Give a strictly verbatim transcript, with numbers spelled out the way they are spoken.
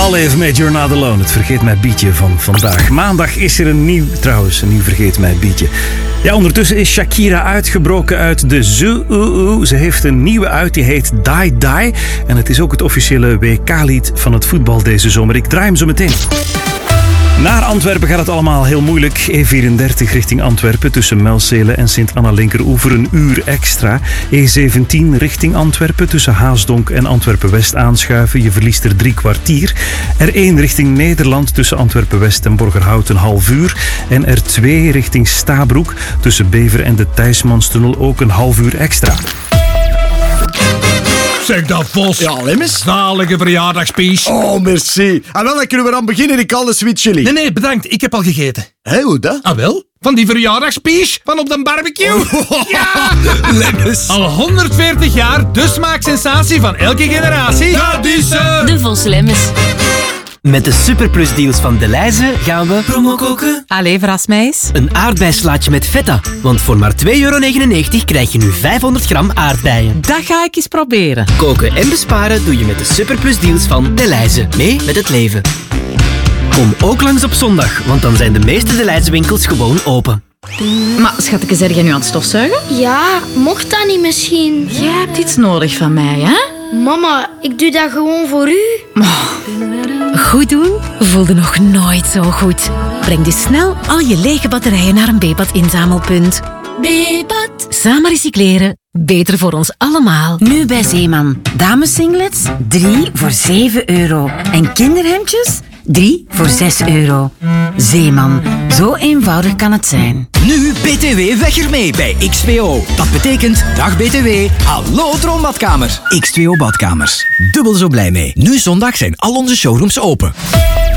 Al even met You're Not Alone, het Vergeet Mij Bietje van vandaag. Maandag is er een nieuw, trouwens, een nieuw Vergeet Mij Bietje. Ja, ondertussen is Shakira uitgebroken uit de Zoo. Ze heeft een nieuwe uit, die heet Die Die. En het is ook het officiële W K-lied van het voetbal deze zomer. Ik draai hem zo meteen. Naar Antwerpen gaat het allemaal heel moeilijk. E vierendertig richting Antwerpen tussen Melzele en Sint-Anna-Linkeroever een uur extra. E zeventien richting Antwerpen tussen Haasdonk en Antwerpen-West aanschuiven. Je verliest er drie kwartier. R één richting Nederland tussen Antwerpen-West en Borgerhout een half uur. En R twee richting Stabroek tussen Bever en de Thijsmanstunnel ook een half uur extra. Zeg dat, Vos. Ja, Lemmens. Zalige verjaardagspies. Oh, merci. En wel, dan kunnen we aan beginnen. Ik al de sweet chili. Nee, nee, bedankt. Ik heb al gegeten. Hé, hoe dat? Ah, wel? Van die verjaardagspies van op de barbecue. Oh. Ja! Lemmens. Al honderdveertig jaar, de smaaksensatie van elke generatie. Dat is ze! De Vos Lemmens. Met de Superplus deals van Delhaize gaan we Promo koken. Allee, verras mij eens. een aardbeislaatje met feta. Want voor maar twee euro negenennegentig krijg je nu vijfhonderd gram aardbeien. Dat ga ik eens proberen. Koken en besparen doe je met de Superplus deals van Delhaize. Mee met het leven. Kom ook langs op zondag, want dan zijn de meeste Delhaize winkels gewoon open. Maar schatje, zeg jij nu aan het stofzuigen? Ja, mocht dat niet misschien? Jij hebt iets nodig van mij, hè? Mama, ik doe dat gewoon voor u. Goed doen voelde nog nooit zo goed. Breng dus snel al je lege batterijen naar een B-pad inzamelpunt. B-pad. Samen recycleren, beter voor ons allemaal. Nu bij Zeeman. Damessinglets, drie voor zeven euro. En kinderhemdjes, drie voor zes euro. Zeeman, zo eenvoudig kan het zijn. Nu B T W weg ermee bij X twee O. Dat betekent, dag B T W, hallo Droombadkamer. X twee O Badkamers. Dubbel zo blij mee. Nu zondag zijn al onze showrooms open.